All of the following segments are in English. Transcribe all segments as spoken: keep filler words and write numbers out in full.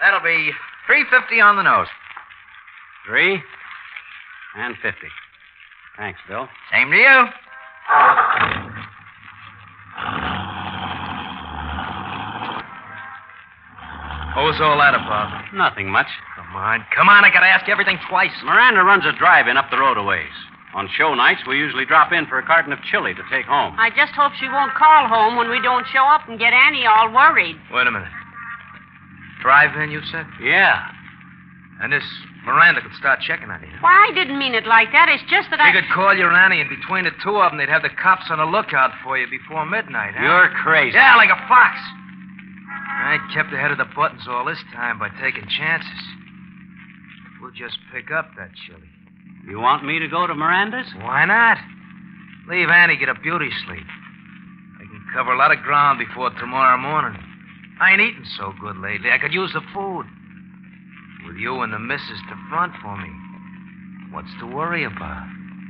That'll be three fifty on the nose. Three and fifty. Thanks, Bill. Same to you. What was all that about? Nothing much. Come on, come on. I gotta ask you everything twice. Miranda runs a drive-in up the road a ways. On show nights, we usually drop in for a carton of chili to take home. I just hope she won't call home when we don't show up and get Annie all worried. Wait a minute. Drive-in, you said? Yeah. And this Miranda could start checking on you. Why, I didn't mean it like that. It's just that I... She could call your Annie, and between the two of them, they'd have the cops on the lookout for you before midnight, huh? You're crazy. Yeah, like a fox. I ain't kept ahead of the buttons all this time by taking chances. We'll just pick up that chili. You want me to go to Miranda's? Why not? Leave Annie get a beauty sleep. I can cover a lot of ground before tomorrow morning. I ain't eaten so good lately. I could use the food. With you and the missus to front for me, what's to worry about?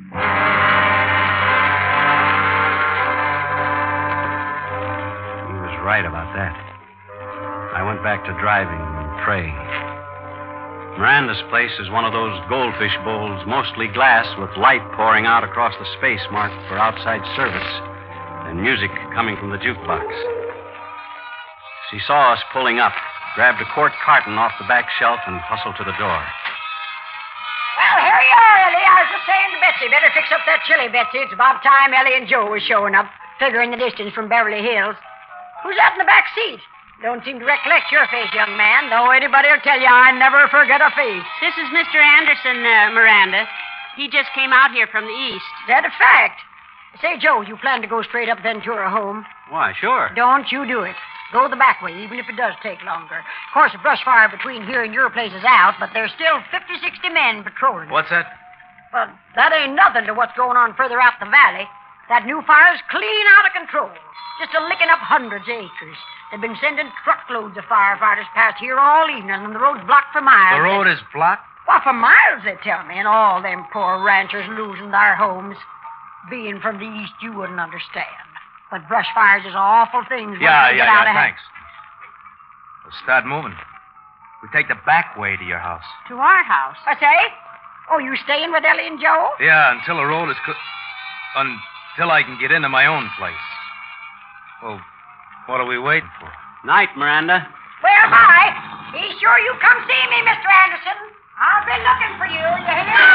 He was right about that. I went back to driving and praying. Miranda's place is one of those goldfish bowls, mostly glass, with light pouring out across the space marked for outside service and music coming from the jukebox. She saw us pulling up, grabbed a quart carton off the back shelf, and hustled to the door. Well, here you are, Ellie. I was just saying to Betsy, better fix up that chili, Betsy. It's about time Ellie and Joe was showing up, figuring the distance from Beverly Hills. Who's that in the back seat? Don't seem to recollect your face, young man, though anybody will tell you I never forget a face. This is Mister Anderson, uh, Miranda. He just came out here from the east. Is that a fact? Say, Joe, you plan to go straight up Ventura home? Why, sure. Don't you do it. Go the back way, even if it does take longer. Of course, the brush fire between here and your place is out, but there's still fifty, sixty men patrolling. What's that? Well, that ain't nothing to what's going on further out the valley. That new fire's clean out of control. Just a licking up hundreds of acres. They've been sending truckloads of firefighters past here all evening, and the road's blocked for miles. The road is blocked? Well, for miles, they tell me, and all them poor ranchers losing their homes. Being from the east, you wouldn't understand. But brush fires is awful things. Yeah, once they yeah, get out yeah, of hand. thanks. We'll start moving. We take the back way to your house. To our house. I say? Oh, you staying with Ellie and Joe? Yeah, until the road is... Co- until I can get into my own place. Well, what are we waiting for? Night, Miranda. Well, bye. Be sure you come see me, Mister Anderson. I'll be looking for you, you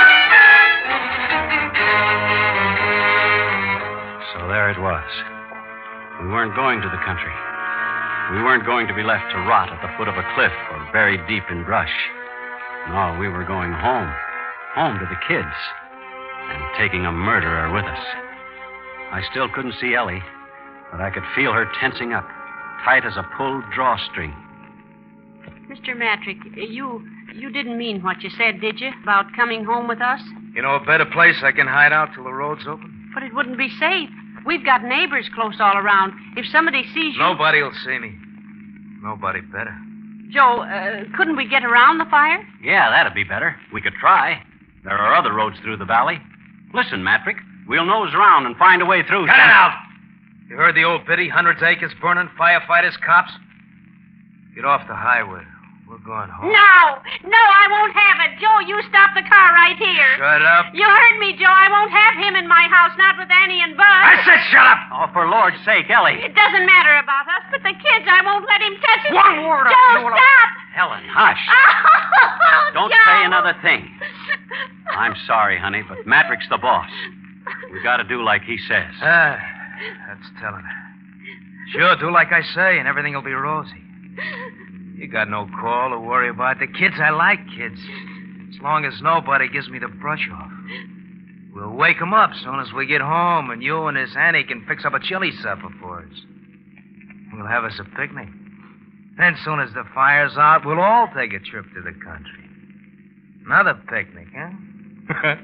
hear? So there it was. We weren't going to the country. We weren't going to be left to rot at the foot of a cliff or buried deep in brush. No, we were going home. Home to the kids. And taking a murderer with us. I still couldn't see Ellie, but I could feel her tensing up, tight as a pulled drawstring. Mister Matrick, you you didn't mean what you said, did you, about coming home with us? You know a better place I can hide out till the road's open? But it wouldn't be safe. We've got neighbors close all around. If somebody sees you... Nobody'll see me. Nobody better. Joe, uh, couldn't we get around the fire? Yeah, that'd be better. We could try. There are other roads through the valley. Listen, Matrick, we'll nose around and find a way through. Cut it out! You heard the old biddy? Hundreds of acres burning, firefighters, cops. Get off the highway. We're going home. No! No, I won't have it. Joe, you stop the car right here. Shut up. You heard me, Joe. I won't have him in my house, not with Annie and Bud. I said shut up! Oh, for Lord's sake, Ellie. It doesn't matter about us, but the kids, I won't let him touch it. One word. Joe, I'll- stop! Helen, hush. Oh, Don't Joe. say another thing. I'm sorry, honey, but Matrick's the boss. We got to do like he says. Ah, that's telling her. Sure, do like I say, and everything will be rosy. You got no call to worry about. The kids, I like kids. As long as nobody gives me the brush off. We'll wake 'em up soon as we get home, and you and this Annie can fix up a chili supper for us. We'll have us a picnic. Then, soon as the fire's out, we'll all take a trip to the country. Another picnic, huh?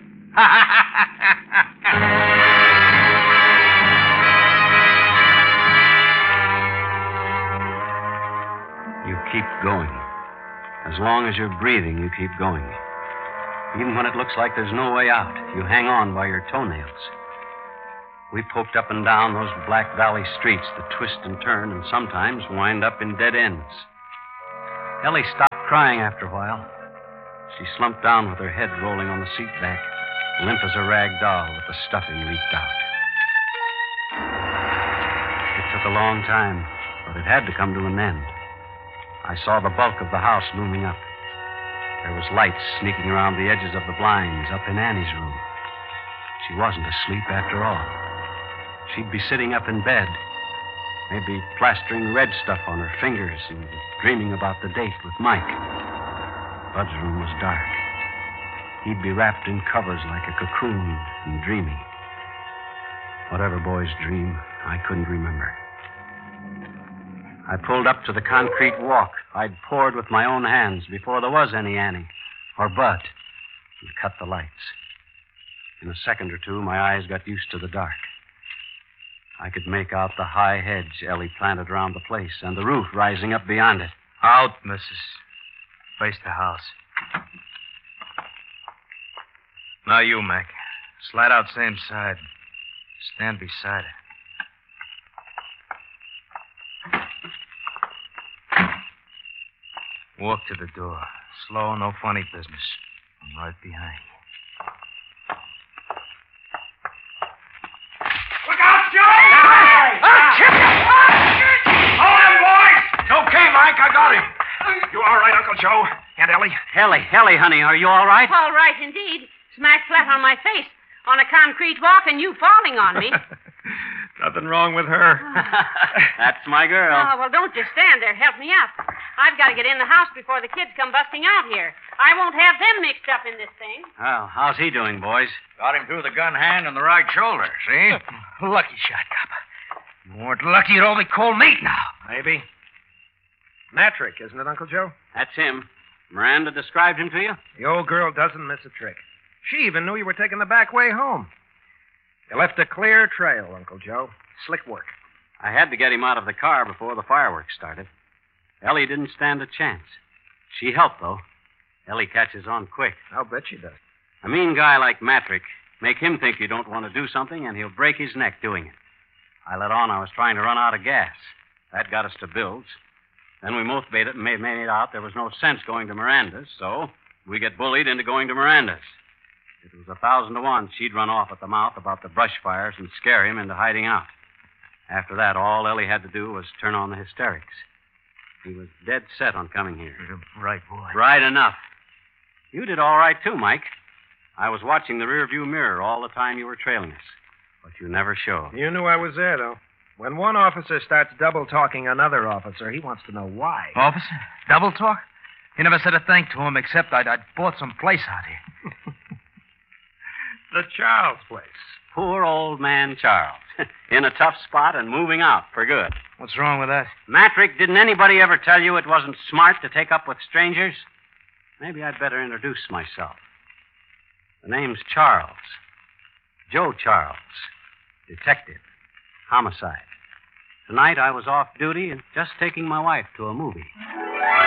You keep going. As long as you're breathing, you keep going. Even when it looks like there's no way out, you hang on by your toenails. We poked up and down those Black Valley streets that twist and turn and sometimes wind up in dead ends. Ellie stopped crying after a while. She slumped down with her head rolling on the seat back, limp as a rag doll with the stuffing leaked out. It took a long time, but it had to come to an end. I saw the bulk of the house looming up. There was light sneaking around the edges of the blinds up in Annie's room. She wasn't asleep after all. She'd be sitting up in bed, maybe plastering red stuff on her fingers and dreaming about the date with Mike. Bud's room was dark. He'd be wrapped in covers like a cocoon and dreaming. Whatever boys dream, I couldn't remember. I pulled up to the concrete walk I'd poured with my own hands before there was any Annie or Bud, and cut the lights. In a second or two, my eyes got used to the dark. I could make out the high hedge Ellie planted around the place and the roof rising up beyond it. Out, missus. Face the house. Now you, Mac. Slide out same side. Stand beside her. Walk to the door. Slow, no funny business. I'm right behind you. Look out, Joe! I'll kill you! Hold him, boys! It's okay, Mike. I got him. You all right, Uncle Joe? Aunt Ellie? Ellie, Ellie, honey, are you all right? All right, indeed. Smacked flat on my face on a concrete walk and you falling on me. Nothing wrong with her. That's my girl. Oh, well, don't just stand there. Help me up. I've got to get in the house before the kids come busting out here. I won't have them mixed up in this thing. Well, how's he doing, boys? Got him through the gun hand and the right shoulder, see? Lucky shot, copper. You weren't lucky, you'd all be cold meat now. Maybe. Matrick, isn't it, Uncle Joe? That's him. Miranda described him to you? The old girl doesn't miss a trick. She even knew you were taking the back way home. You left a clear trail, Uncle Joe. Slick work. I had to get him out of the car before the fireworks started. Ellie didn't stand a chance. She helped, though. Ellie catches on quick. I'll bet she does. A mean guy like Matrick, make him think you don't want to do something, and he'll break his neck doing it. I let on I was trying to run out of gas. That got us to Bill's. Then we both made it and made, made out there was no sense going to Miranda's, so we get bullied into going to Miranda's. It was a thousand to one she'd run off at the mouth about the brush fires and scare him into hiding out. After that, all Ellie had to do was turn on the hysterics. He was dead set on coming here. Right, boy. Right enough. You did all right, too, Mike. I was watching the rearview mirror all the time you were trailing us, but you never showed. You knew I was there, though. When one officer starts double-talking another officer, he wants to know why. Officer? Double talk? He never said a thing to him except I'd, I'd bought some place out here. The Charles place. Poor old man Charles. In a tough spot and moving out for good. What's wrong with that? Matrick, didn't anybody ever tell you it wasn't smart to take up with strangers? Maybe I'd better introduce myself. The name's Charles. Joe Charles. Detective. Homicide. Tonight I was off duty and just taking my wife to a movie.